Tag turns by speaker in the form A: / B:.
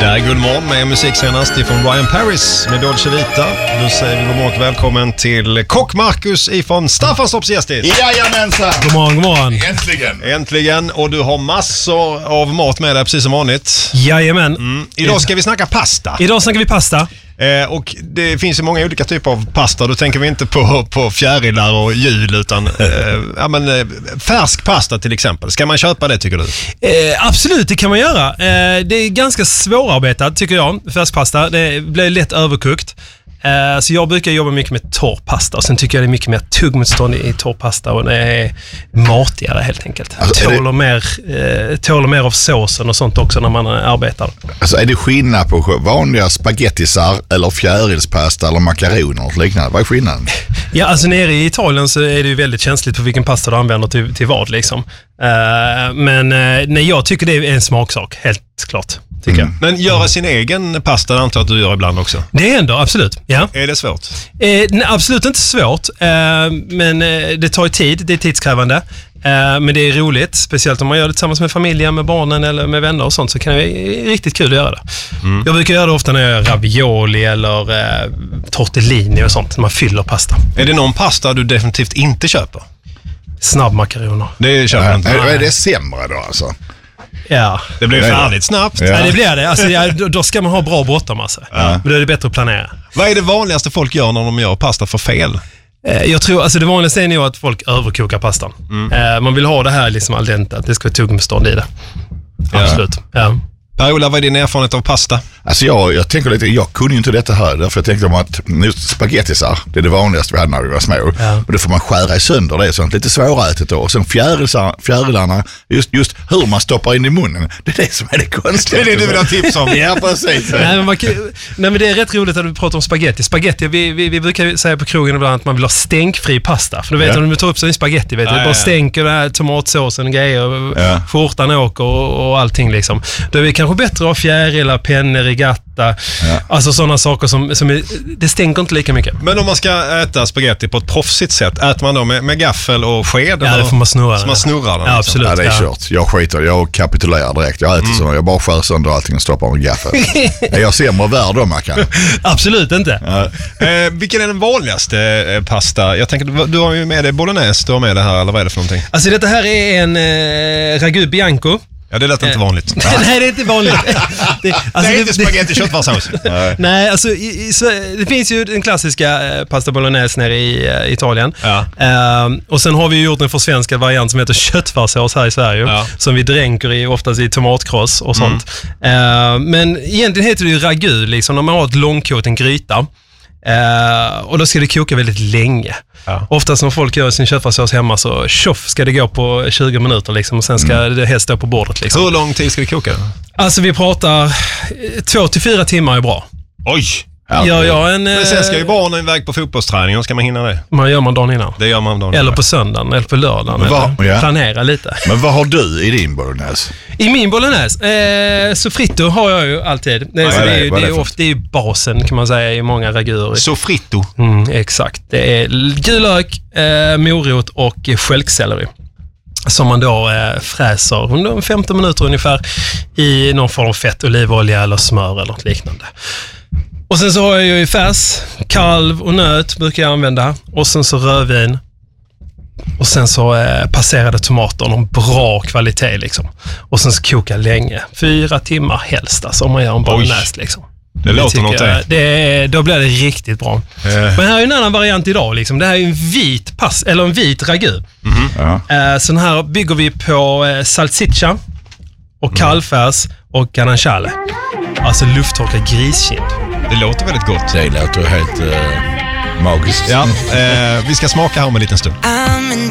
A: Det är God morgon med musik senast ifrån Ryan Paris med Dolce Vita. Nu säger vi god morgon och välkommen till Kock Marcus ifrån Staffanstorps gästis.
B: Jajamensan!
C: God morgon.
A: Äntligen, och du har massor av mat med dig precis som vanligt.
C: Jajamän.
A: Idag ska vi snacka pasta.
C: Idag snackar vi pasta.
A: Och det finns ju många olika typer av pasta. Då tänker vi inte på fjärilar och jul utan färsk pasta till exempel. Ska man köpa det tycker du?
C: Absolut, det kan man göra. Det är ganska svårarbetat tycker jag, färskpasta. Det blir lätt överkokt. Så jag brukar jobba mycket med torrpasta och sen tycker jag det är mycket mer tuggmotstånd i torrpasta och det är matigare helt enkelt. Alltså, tåler mer av såsen och sånt också när man arbetar.
B: Alltså är det skillnad på vanliga spagettisar eller fjärilspasta eller makaroner och liknande? Vad är skillnaden?
C: Ja, alltså nere i Italien så är det ju väldigt känsligt på vilken pasta du använder till vad liksom. Men nej, jag tycker det är en smaksak, helt klart.
A: Men göra sin egen pasta antar jag att du gör ibland också.
C: Det händer, absolut. Ja.
A: Är det svårt?
C: Nej, absolut inte svårt. Men det tar tid, det är tidskrävande. Men det är roligt, speciellt om man gör det tillsammans med familjen, med barnen eller med vänner och sånt, så kan det vara riktigt kul att göra det. Jag brukar göra det ofta när jag gör ravioli eller tortellini och sånt, när man fyller pasta.
A: Är det någon pasta du definitivt inte köper?
C: Snabbmakaroner.
A: Det köper jag inte.
B: Är det sämre då alltså?
C: Ja.
A: Det blir färdigt snabbt.
C: Ja. Nej, det blir det. Alltså, då ska man ha bra bråttom alltså. Men då är det bättre att planera.
A: Vad är det vanligaste folk gör när de gör pasta för fel?
C: Jag tror, alltså det vanligaste är nog att folk överkokar pastan. Man vill ha det här liksom al dente, att det ska vara tuggmotstånd i det. Absolut. Ja.
A: Per-Ola, vad är din erfarenhet av pasta?
B: Alltså jag tänker lite, jag kunde ju inte detta här därför jag tänkte om att just spagettisar, det är det vanligaste vi hade när vi var små. Och då får man skära i sönder det, sånt lite svårätet då. Och sen fjärilarna, just hur man stoppar in i munnen, det är det som är det konstiga.
A: Det är det du vill ha tips om.
B: Ja, precis.
C: Nej, men det är rätt roligt att du pratar om spaghetti. Vi brukar säga på krogen ibland att man vill ha stänkfri pasta. För du vet, om du tar upp sig i spaghetti, vet du, det bara stänker den här tomatsåsen och grejer, skjortan åker och allting liksom. Då är vi kanske bättre att ha fjärilar, pennor, regatta, alltså sådana saker som det stänker inte lika mycket.
A: Men om man ska äta spaghetti på ett proffsigt sätt, äter man då med gaffel och sked?
C: Ja, det får man snurra.
A: Så man snurrar den?
C: Ja, absolut.
B: Ja, det är kört. Jag skiter, jag kapitulerar direkt. Jag äter så, jag bara skär sönder allting och stoppar med gaffel. Är jag sämre värd då, Mackan?
C: Absolut inte.
A: Vilken är den vanligaste pasta? Jag tänker, du har ju med dig bolognese, du har med det här, eller vad är det för någonting?
C: Alltså detta här är en ragu bianco.
A: Ja, det lät inte vanligt.
C: Nej, det är inte vanligt.
A: Det är inte spaghetti köttfärssås.
C: Nej, alltså det finns ju den klassiska pasta bolognese nere i Italien. Och sen har vi gjort en försvenskad variant som heter köttfärssås här i Sverige. Som vi dränker oftast i tomatkross och sånt. Men egentligen heter det ju ragu, liksom, när man har ett långkot, en gryta. Och då ska det koka väldigt länge. Oftast när folk gör sin köttfärssås hemma så ska det gå på 20 minuter liksom, och sen ska det helst stå på bordet liksom.
A: Hur lång tid ska det koka?
C: Alltså vi pratar 2-4 timmar är bra.
A: Oj! Men sen ska ju barnen iväg på fotbollsträning, och ska man hinna det?
C: Man gör man dagen innan.
A: Det gör man dagen innan.
C: Eller på söndagen, eller på lördagen. Planera lite.
B: Men vad har du i din bolognese?
C: I min bolognese? Sofritto har jag ju alltid. Det är ju basen kan man säga i många raguer.
A: Sofritto?
C: Exakt. Det är gul lök, morot och stjälkselleri. Som man då fräser under 15 minuter ungefär i någon form av fett, olivolja eller smör eller något liknande. Och sen så har jag ju färs, kalv och nöt brukar jag använda. Och sen så rödvin. Och sen så passerade tomater, någon bra kvalitet liksom. Och sen så koka länge. 4 timmar helst alltså, om man gör en bolognese liksom.
A: Det låter något.
C: Då blir det riktigt bra. Men här är ju en annan variant idag liksom. Det här är ju en vit ragu. Så här bygger vi på salsiccia och kalvfärs och guanciale. Alltså lufttorkad griskind.
A: Det låter väldigt gott.
B: Det låter helt magiskt.
A: Ja, vi ska smaka här om en liten stund.
D: I'm in